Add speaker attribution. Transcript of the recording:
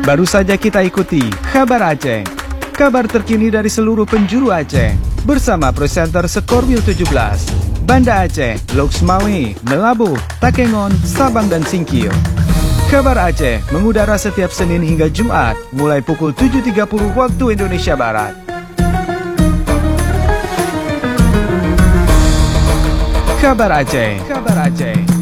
Speaker 1: Baru saja kita ikuti Kabar Aceh, kabar terkini dari seluruh penjuru Aceh, bersama presenter Skormil 17, Banda Aceh, Loksmawe, Melabuh, Takengon, Sabang dan Singkil. Kabar Aceh mengudara setiap Senin hingga Jumat, mulai pukul 7.30 waktu Indonesia Barat. Kabar Aceh, Kabar Aceh.